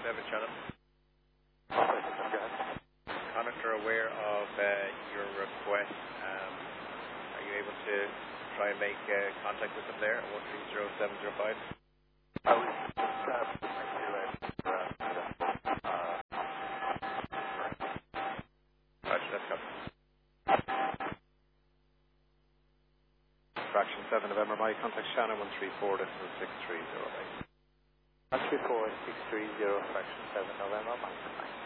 7, Shannon. Okay. Connacht are aware of your request. Are you able to try and make contact with them there at 130705? I was just put my QA Roger, that's covered. Fraction 7 November, my contact Shannon 134, this is 6308. 134-630, fraction 7 November, Mike.